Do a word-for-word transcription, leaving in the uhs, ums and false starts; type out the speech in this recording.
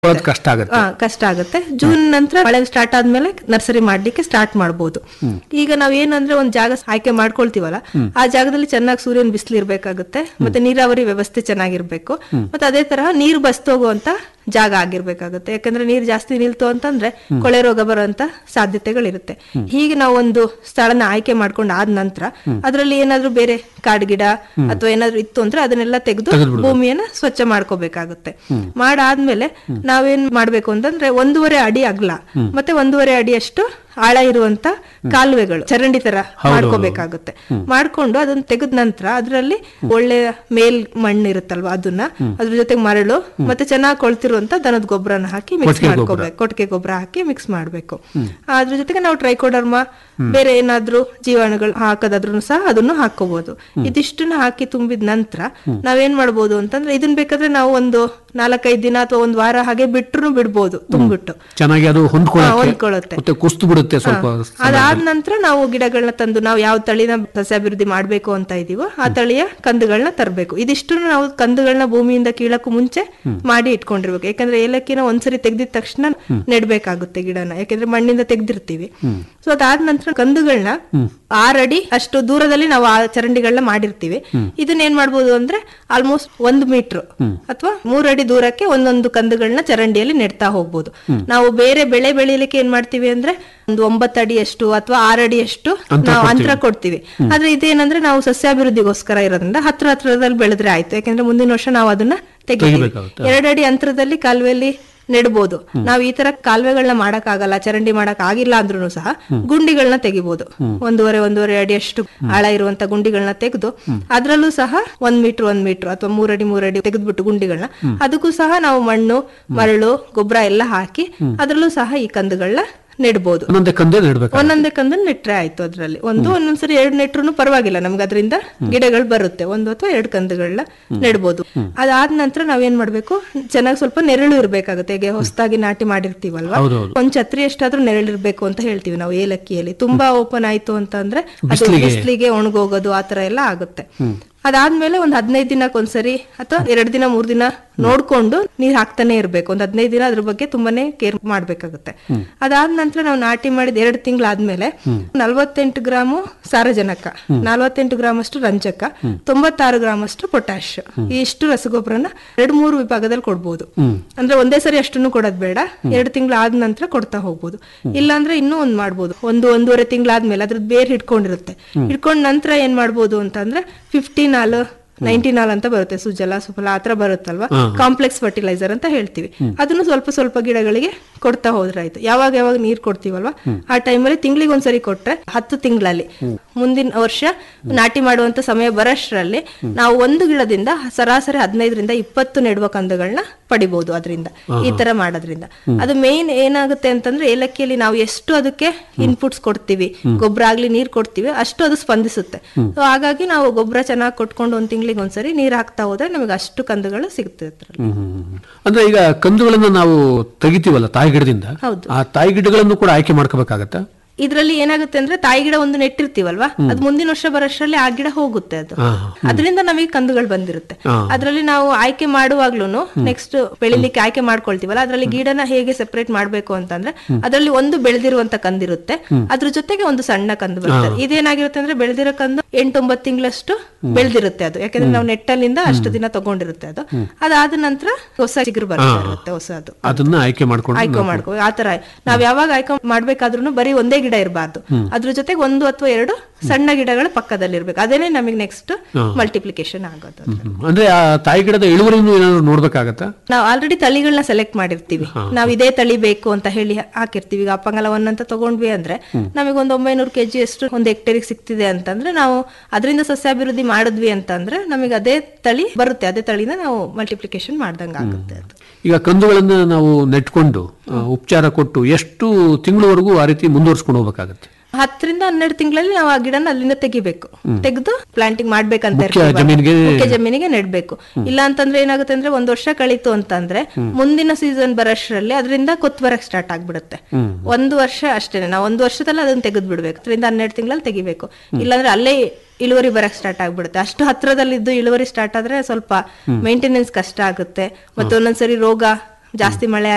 ಕಷ್ಟ ಆಗುತ್ತೆ ಕಷ್ಟ ಆಗುತ್ತೆ ಜೂನ್ ನಂತರ ಮಳೆ ಸ್ಟಾರ್ಟ್ ಆದ್ಮೇಲೆ ನರ್ಸರಿ ಮಾಡ್ಲಿಕ್ಕೆ ಸ್ಟಾರ್ಟ್ ಮಾಡಬಹುದು. ಈಗ ನಾವ್ ಏನಂದ್ರೆ ಒಂದ್ ಜಾಗ ಆಯ್ಕೆ ಮಾಡ್ಕೊಳ್ತೀವಲ್ಲ, ಆ ಜಾಗದಲ್ಲಿ ಚೆನ್ನಾಗಿ ಸೂರ್ಯನ ಬಿಸಿಲು ಇರ್ಬೇಕಾಗುತ್ತೆ, ಮತ್ತೆ ನೀರಾವರಿ ವ್ಯವಸ್ಥೆ ಚೆನ್ನಾಗಿರ್ಬೇಕು, ಮತ್ತೆ ಅದೇ ತರಹ ನೀರು ಬಸ್ತೋಗುವಂತ ಜಾಗ ಆಗಿರ್ಬೇಕಾಗುತ್ತೆ. ಯಾಕಂದ್ರೆ ನೀರು ಜಾಸ್ತಿ ನಿಲ್ತು ಅಂತಂದ್ರೆ ಕೊಳೆ ರೋಗ ಬರುವಂತ ಸಾಧ್ಯತೆಗಳಿರುತ್ತೆ. ಹೀಗೆ ನಾವು ಒಂದು ಸ್ಥಳನ ಆಯ್ಕೆ ಮಾಡ್ಕೊಂಡು ಆದ ನಂತರ ಅದ್ರಲ್ಲಿ ಏನಾದ್ರೂ ಬೇರೆ ಕಾಡ್ಗಿಡ ಅಥವಾ ಏನಾದ್ರು ಇತ್ತು ಅಂದ್ರೆ ಅದನ್ನೆಲ್ಲ ತೆಗೆದು ಭೂಮಿಯನ್ನ ಸ್ವಚ್ಛ ಮಾಡ್ಕೋಬೇಕಾಗುತ್ತೆ. ಮಾಡಾದ್ಮೇಲೆ ನಾವೇನ್ ಮಾಡ್ಬೇಕು ಅಂತಂದ್ರೆ ಒಂದೂವರೆ ಅಡಿ ಅಗಲ ಮತ್ತೆ ಒಂದೂವರೆ ಅಡಿಯಷ್ಟು ಆಳ ಇರುವಂತ ಕಾಲುವೆಗಳು ಚರಂಡಿ ತರ ಮಾಡ್ಕೋಬೇಕಾಗುತ್ತೆ. ಮಾಡ್ಕೊಂಡು ಅದನ್ನ ತೆಗೆದ ನಂತರ ಅದರಲ್ಲಿ ಒಳ್ಳೆ ಮೇಲ್ ಮಣ್ಣು ಇರುತ್ತಲ್ವಾ ಅದನ್ನ ಅದ್ರ ಜೊತೆಗೆ ಮರಳು ಮತ್ತೆ ಚೆನ್ನಾಗಿ ಕೊಳ್ತಿರುವಂತ ದನದ ಗೊಬ್ಬರನ ಹಾಕಿ ಮಿಕ್ಸ್ ಮಾಡ್ಕೋಬೇಕು. ಕೊಟ್ಟಿಗೆ ಗೊಬ್ಬರ ಹಾಕಿ ಮಿಕ್ಸ್ ಮಾಡ್ಬೇಕು. ಅದ್ರ ಜೊತೆಗೆ ನಾವು ಟ್ರೈಕೋಡರ್ಮ ಬೇರೆ ಏನಾದ್ರೂ ಜೀವಾಣುಗಳು ಹಾಕೋದಾದ್ರೂ ಸಹ ಅದನ್ನು ಹಾಕೋಬಹುದು. ಇದಿಷ್ಟನ್ನ ಹಾಕಿ ತುಂಬಿದ ನಂತರ ನಾವೇನ್ ಮಾಡ್ಬೋದು ಅಂತಂದ್ರೆ ಇದನ್ ಬೇಕಾದ್ರೆ ನಾವು ಒಂದು ನಾಲ್ಕೈದು ದಿನ ಅಥವಾ ಒಂದ್ ವಾರ ಹಾಗೆ ಬಿಟ್ರು ಬಿಡ್ಬೋದು ತುಂಬಿಟ್ಟು ಚೆನ್ನಾಗಿ ಅದು ಹೊಂದ್ಕೊಳ್ಳುತ್ತೆ. ಸ್ವಲ್ಪ ಅದಾದ ನಂತರ ನಾವು ಗಿಡಗಳನ್ನ ತಂದು ನಾವು ಯಾವ ತಳಿನ ಸಸ್ಯಾಭಿವೃದ್ಧಿ ಮಾಡ್ಬೇಕು ಅಂತ ಇದೀವೋ ಆ ತಳಿಯ ಕಂದುಗಳನ್ನ ತರಬೇಕು. ಇದಿಷ್ಟು ನಾವು ಕಂದುಗಳನ್ನ ಭೂಮಿಯಿಂದ ಕೀಳಕ್ಕೂ ಮುಂಚೆ ಮಾಡಿ ಇಟ್ಕೊಂಡಿರ್ಬೇಕು. ಯಾಕಂದ್ರೆ ಏಲಕ್ಕಿನ ಒಂದ್ಸರಿ ತೆಗ್ದಿದ ತಕ್ಷಣ ನೆಡ್ಬೇಕಾಗುತ್ತೆ ಗಿಡನ, ಯಾಕಂದ್ರೆ ಮಣ್ಣಿಂದ ತೆಗ್ದಿರ್ತೀವಿ. ಸೊ ಅದಾದ ನಂತರ ಕಂದುಗಳನ್ನ ಆರಡಿ ಅಷ್ಟು ದೂರದಲ್ಲಿ ನಾವು ಆ ಚರಂಡಿಗಳನ್ನ ಮಾಡಿರ್ತೀವಿ. ಇದನ್ನ ಏನ್ ಮಾಡ್ಬೋದು ಅಂದ್ರೆ ಆಲ್ಮೋಸ್ಟ್ ಒಂದು ಮೀಟರ್ ಅಥವಾ ಮೂರಡಿ ದೂರಕ್ಕೆ ಒಂದೊಂದು ಕಂದುಗಳನ್ನ ಚರಂಡಿಯಲ್ಲಿ ನೆಡ್ತಾ ಹೋಗ್ಬೋದು. ನಾವು ಬೇರೆ ಬೆಳೆ ಬೆಳಿಲಿಕ್ಕೆ ಏನ್ ಮಾಡ್ತೀವಿ ಅಂದ್ರೆ ಒಂದು ಒಂಬತ್ತು ಅಡಿಯಷ್ಟು ಅಥವಾ ಆರು ಅಡಿಯಷ್ಟು ನಾವು ಅಂತರ ಕೊಡ್ತೀವಿ. ಆದ್ರೆ ಇದೇನಂದ್ರೆ ನಾವು ಸಸ್ಯಾಭಿವೃದ್ಧಿಗೋಸ್ಕರ ಇರೋದ್ರಿಂದ ಹತ್ರ ಹತ್ರದಲ್ಲಿ ಬೆಳೆದ್ರೆ ಆಯ್ತು. ಯಾಕಂದ್ರೆ ಮುಂದಿನ ವರ್ಷ ನಾವು ಅದನ್ನ ತೆಗಿತೀವಿ. ಎರಡಡಿ ಅಂತರದಲ್ಲಿ ಕಾಲುವೆಯಲ್ಲಿ ನೆಡ್ಬೋದು. ನಾವ್ ಈ ತರ ಕಾಲುವೆಗಳನ್ನ ಮಾಡಕ್ ಆಗಲ್ಲ, ಚರಂಡಿ ಮಾಡಕ್ ಆಗಿಲ್ಲ ಅಂದ್ರೂ ಸಹ ಗುಂಡಿಗಳನ್ನ ತೆಗಿಬಹುದು. ಒಂದೂವರೆ ಒಂದೂವರೆ ಅಡಿಯಷ್ಟು ಆಳ ಇರುವಂತ ಗುಂಡಿಗಳನ್ನ ತೆಗೆದು ಅದ್ರಲ್ಲೂ ಸಹ ಒಂದ್ ಮೀಟರ್ ಒಂದ್ ಮೀಟರ್ ಅಥವಾ ಮೂರಡಿ ಮೂರಡಿ ತೆಗೆದ್ಬಿಟ್ಟು ಗುಂಡಿಗಳನ್ನ ಅದಕ್ಕೂ ಸಹ ನಾವು ಮಣ್ಣು ಮರಳು ಗೊಬ್ಬರ ಎಲ್ಲ ಹಾಕಿ ಅದ್ರಲ್ಲೂ ಸಹ ಈ ಕಂದುಗಳನ್ನ ನೆಡ್ಬೋದು. ಒಂದೊಂದೇ ಕಂದು ನೆಟ್ರೆ ಆಯ್ತು. ಅದ್ರಲ್ಲಿ ಒಂದು ಒಂದೊಂದ್ಸರಿ ಎರಡು ನೆಟ್ರು ಪರವಾಗಿಲ್ಲ, ನಮ್ಗೆ ಅದರಿಂದ ಗಿಡಗಳು ಬರುತ್ತೆ. ಒಂದು ಅಥವಾ ಎರಡು ಕಂದುಗಳನ್ನ ನೆಡ್ಬೋದು. ಅದಾದ ನಂತರ ನಾವೇನ್ ಮಾಡ್ಬೇಕು, ಚೆನ್ನಾಗಿ ಸ್ವಲ್ಪ ನೆರಳು ಇರ್ಬೇಕಾಗುತ್ತೆ. ಈಗ ಹೊಸದಾಗಿ ನಾಟಿ ಮಾಡಿರ್ತೀವಲ್ವಾ, ಒಂದ್ ಛತ್ರಿ ಎಷ್ಟಾದ್ರೂ ನೆರಳಿರ್ಬೇಕು ಅಂತ ಹೇಳ್ತೀವಿ ನಾವು ಏಲಕ್ಕಿಯಲ್ಲಿ. ತುಂಬಾ ಓಪನ್ ಆಯ್ತು ಅಂತ ಅಂದ್ರೆ ಅದು ಬಿಸಿಲಿಗೆ ಒಣಗೋಗೋದು ಆತರ ಎಲ್ಲ ಆಗುತ್ತೆ. ಅದಾದ್ಮೇಲೆ ಒಂದ್ ಹದಿನೈದು ದಿನಕ್ಕೆ ಒಂದ್ಸರಿ ಅಥವಾ ಎರಡ್ ದಿನ ಮೂರ್ ದಿನ ನೋಡ್ಕೊಂಡು ನೀರ್ ಹಾಕ್ತಾನೆ ಇರ್ಬೇಕು. ಒಂದ್ ಹದಿನೈದು ದಿನ ಅದ್ರ ಬಗ್ಗೆ ತುಂಬಾನೇ ಕೇರ್ ಮಾಡ್ಬೇಕಾಗುತ್ತೆ. ಅದಾದ ನಂತರ ನಾವು ನಾಟಿ ಮಾಡಿದ ಎರಡು ತಿಂಗಳಾದ್ಮೇಲೆ ನಲ್ವತ್ತೆಂಟು ಗ್ರಾಮು ಸಾರಜನಕ, ನಲ್ವತ್ತೆಂಟು ಗ್ರಾಮ್ ಅಷ್ಟು ರಂಜಕ, ತೊಂಬತ್ತಾರು ಗ್ರಾಮ್ ಅಷ್ಟು ಪೊಟ್ಯಾಶ್, ಇಷ್ಟು ರಸಗೊಬ್ಬರನ ಎರಡು ಮೂರು ವಿಭಾಗದಲ್ಲಿ ಕೊಡ್ಬೋದು. ಅಂದ್ರೆ ಒಂದೇ ಸರಿ ಅಷ್ಟನ್ನು ಕೊಡೋದ್ ಬೇಡ, ಎರಡು ತಿಂಗಳಾದ ನಂತರ ಕೊಡ್ತಾ ಹೋಗ್ಬೋದು. ಇಲ್ಲಾಂದ್ರೆ ಇನ್ನೂ ಒಂದ್ ಮಾಡ್ಬೋದು, ಒಂದು ಒಂದೂವರೆ ತಿಂಗಳಾದ್ಮೇಲೆ ಅದ್ರದ್ದು ಬೇರ್ ಹಿಡ್ಕೊಂಡಿರುತ್ತೆ. ಹಿಡ್ಕೊಂಡ್ ನಂತರ ಏನ್ ಮಾಡ್ಬೋದು ಅಂತಂದ್ರೆ ಫಿಫ್ಟೀನ್ ನಾಲ್ ನೈಂಟಿ ನಾಲ್ ಅಂತ ಬರುತ್ತೆ, ಸುಜಲ ಸುಫಲ ಆತರ ಬರುತ್ತಲ್ವಾ, ಕಾಂಪ್ಲೆಕ್ಸ್ ಫರ್ಟಿಲೈಸರ್ ಅಂತ ಹೇಳ್ತೀವಿ. ಅದನ್ನು ಸ್ವಲ್ಪ ಸ್ವಲ್ಪ ಗಿಡಗಳಿಗೆ ಕೊಡ್ತಾ ಹೋದ್ರೆ ಆಯ್ತು. ಯಾವಾಗ ಯಾವಾಗ ನೀರ್ ಕೊಡ್ತೀವಲ್ವಾ ಆ ಟೈಮಲ್ಲಿ ತಿಂಗಳಿಗೆ ಒಂದ್ಸರಿ ಕೊಟ್ರೆ ಹತ್ತು ತಿಂಗಳಲ್ಲಿ ಮುಂದಿನ ವರ್ಷ ನಾಟಿ ಮಾಡುವಂತ ಸಮಯ ಬರೋಷ್ಟ್ರಲ್ಲಿ ನಾವು ಒಂದು ಗಿಡದಿಂದ ಸರಾಸರಿ ಹದಿನೈದರಿಂದ ಇಪ್ಪತ್ತು ನೆಡುವ ಕಂದುಗಳನ್ನ ಪಡಿಬಹುದು. ಅದರಿಂದ ಈ ತರ ಮಾಡೋದ್ರಿಂದ ಅದು ಮೇನ್ ಏನಾಗುತ್ತೆ ಅಂತಂದ್ರೆ ಏಲಕ್ಕಿಯಲ್ಲಿ ನಾವು ಎಷ್ಟು ಅದಕ್ಕೆ ಇನ್ಪುಟ್ಸ್ ಕೊಡ್ತೀವಿ, ಗೊಬ್ಬರ ಆಗ್ಲಿ ನೀರ್ ಕೊಡ್ತೀವಿ, ಅಷ್ಟು ಅದು ಸ್ಪಂದಿಸುತ್ತೆ. ಸೊ ಹಾಗಾಗಿ ನಾವು ಗೊಬ್ಬರ ಚೆನ್ನಾಗಿ ಕೊಟ್ಕೊಂಡು ಒಂದ್ ತಿಂಗಳಿಗೆ ಒಂದ್ಸರಿ ನೀರ್ ಹಾಕ್ತಾ ಹೋದ್ರೆ ನಮಗೆ ಅಷ್ಟು ಕಂದುಗಳು ಸಿಗ್ತದೆ. ಅಂದ್ರೆ ಈಗ ಕಂದುಗಳನ್ನ ನಾವು ತೆಗಿತೀವಲ್ಲ ತಾಯಿ ಗಿಡದಿಂದ, ಆ ತಾಯಿ ಗಿಡಗಳನ್ನು ಕೂಡ ಆಯ್ಕೆ ಮಾಡ್ಕೋಬೇಕಾಗತ್ತಾ? ಇದ್ರಲ್ಲಿ ಏನಾಗುತ್ತೆ ಅಂದ್ರೆ ತಾಯಿ ಗಿಡ ಒಂದು ನೆಟ್ಟಿರ್ತೀವಲ್ವಾ, ಅದು ಮುಂದಿನ ವರ್ಷ ಬರೋಷ್ಟ್ರಲ್ಲಿ ಆ ಗಿಡ ಹೋಗುತ್ತೆ. ಅದು ಅದರಿಂದ ನಮಗೆ ಕಂದುಗಳು ಬಂದಿರುತ್ತೆ. ಅದ್ರಲ್ಲಿ ನಾವು ಆಯ್ಕೆ ಮಾಡುವಾಗ್ಲೂ ನೆಕ್ಸ್ಟ್ ಬೆಳಿಲಿಕ್ಕೆ ಆಯ್ಕೆ ಮಾಡ್ಕೊಳ್ತೀವಲ್ಲ, ಅದ್ರಲ್ಲಿ ಗಿಡನ ಹೇಗೆ ಸೆಪರೇಟ್ ಮಾಡ್ಬೇಕು ಅಂತಂದ್ರೆ ಅದ್ರಲ್ಲಿ ಒಂದು ಬೆಳೆದಿರುವಂತ ಕಂದಿರುತ್ತೆ, ಅದ್ರ ಜೊತೆಗೆ ಒಂದು ಸಣ್ಣ ಕಂದು ಬರುತ್ತೆ. ಇದೇನಾಗಿರುತ್ತೆ ಅಂದ್ರೆ ಬೆಳೆದಿರೋ ಕಂದು ಎಂಟೊಂಬತ್ತು ತಿಂಗಳಷ್ಟು ಬೆಳೆದಿರುತ್ತೆ ಅದು, ಯಾಕಂದ್ರೆ ನಾವು ನೆಟ್ಟಲ್ಲಿಂದ ಅಷ್ಟು ದಿನ ತಗೊಂಡಿರುತ್ತೆ ಅದು. ಅದಾದ ನಂತರ ಹೊಸ ಚಿಗುರು ಬರುತ್ತೆ, ಹೊಸದು. ಅದನ್ನ ಆಯ್ಕೆ ಮಾಡ್ಕೊಂಡು ಆಯ್ಕೆ ಮಾಡ್ಕೋ ಆತರ ನಾವ್ ಯಾವಾಗ ಆಯ್ಕೆ ಮಾಡ್ಬೇಕಾದ್ರೂ ಬರೀ ಒಂದೇ ಗಿಡ ಇರಬಾರ್ದು, ಅದ್ರ ಜೊತೆಗೆ ಒಂದು ಅಥವಾ ಎರಡು ಸಣ್ಣ ಗಿಡಗಳ ಪಕ್ಕದಲ್ಲಿ ಇರ್ಬೇಕು. ಅದೇನೆ ನಮಗೆ ನೆಕ್ಸ್ಟ್ ಮಲ್ಟಿಪ್ಲಿಕೇಶನ್ ಆಗೋದು. ಅಂದ್ರೆ ಆ ತಾಯಿ ಗಿಡದ ಇಳುವರಿನೂ ಏನಾದ್ರು ನೋಡ್ಬೇಕಾಗತ್ತಾ? ನಾವು ಆಲ್ರೆಡಿ ತಳಿಗಳನ್ನ ಸೆಲೆಕ್ಟ್ ಮಾಡಿರ್ತೀವಿ, ನಾವ್ ಇದೇ ತಳಿ ಬೇಕು ಅಂತ ಹೇಳಿ ಹಾಕಿರ್ತೀವಿ. ಈಗ ಅಪ್ಪಂಗಲ ಒನ್ ಅಂತ ತಗೊಂಡ್ವಿ ಅಂದ್ರೆ ನಮಗೆ ಒಂದು ಒಂಬೈನೂರು ಕೆಜಿ ಅಷ್ಟು ಒಂದು ಹೆಕ್ಟೇರಿಗೆ ಸಿಗ್ತಿದೆ ಅಂತಂದ್ರೆ ನಾವು ಅದರಿಂದ ಸಸ್ಯಾಭಿವೃದ್ಧಿ ಮಾಡಿದ್ವಿ ಅಂತಂದ್ರೆ ನಮಗೆ ಅದೇ ತಳಿ ಬರುತ್ತೆ, ಅದೇ ತಳಿನ ನಾವು ಮಲ್ಟಿಪ್ಲಿಕೇಶನ್ ಮಾಡ್ದಂಗ ಆಗುತ್ತೆ. ಅದು ಈಗ ಕಂದುಗಳನ್ನ ನಾವು ನೆಟ್ಕೊಂಡು ಉಪಚಾರ ಕೊಟ್ಟು ಎಷ್ಟು ತಿಂಗಳವರೆಗೂ ಆ ರೀತಿ ಮುಂದುವರ್ಸ್ಕೊಂಡು ಹೋಗ್ಬೇಕಾಗತ್ತೆ? ಹತ್ತರಿಂದ ಹನ್ನೆರಡು ತಿಂಗಳಲ್ಲಿ ನಾವು ಆ ಗಿಡನ ಅಲ್ಲಿಂದ ತೆಗಿಬೇಕು, ತೆಗೆದು ಪ್ಲಾಂಟಿಂಗ್ ಮಾಡ್ಬೇಕಂತ ಮುಖ್ಯ ಜಮೀನಿಗೆ ನೆಡ್ಬೇಕು. ಇಲ್ಲ ಅಂತಂದ್ರೆ ಏನಾಗುತ್ತೆ ಅಂದ್ರೆ ಒಂದ್ ವರ್ಷ ಕಳೀತು ಅಂತಂದ್ರೆ ಮುಂದಿನ ಸೀಸನ್ ಬರೋಷ್ಟ್ರಲ್ಲಿ ಅದರಿಂದ ಕೊತ್ತು ಬರಕ್ ಸ್ಟಾರ್ಟ್ ಆಗ್ಬಿಡುತ್ತೆ. ಒಂದು ವರ್ಷ ಅಷ್ಟೇನೆ, ನಾವು ಒಂದು ವರ್ಷದಲ್ಲಿ ಅದನ್ನ ತೆಗೆದು ಬಿಡ್ಬೇಕು, ಹತ್ತರಿಂದ ಹನ್ನೆರಡು ತಿಂಗಳಲ್ಲಿ ತೆಗಿಬೇಕು. ಇಲ್ಲಾಂದ್ರೆ ಅಲ್ಲೇ ಇಳುವರಿ ಬರಕ್ ಸ್ಟಾರ್ಟ್ ಆಗ್ಬಿಡುತ್ತೆ. ಅಷ್ಟು ಹತ್ರದಲ್ಲಿದ್ದು ಇಳುವರಿ ಸ್ಟಾರ್ಟ್ ಆದ್ರೆ ಸ್ವಲ್ಪ ಮೇಂಟೆನೆನ್ಸ್ ಕಷ್ಟ ಆಗುತ್ತೆ. ಮತ್ತೆ ಒಂದೊಂದ್ಸರಿ ರೋಗ, ಜಾಸ್ತಿ ಮಳೆ